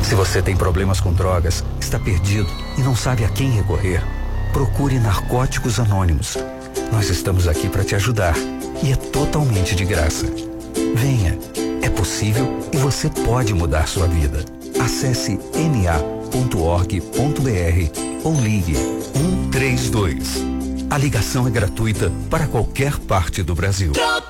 Se você tem problemas com drogas, está perdido e não sabe a quem recorrer, procure Narcóticos Anônimos. Nós estamos aqui para te ajudar e é totalmente de graça. Venha, é possível e você pode mudar sua vida. Acesse na.org.br ou ligue 132. A ligação é gratuita para qualquer parte do Brasil.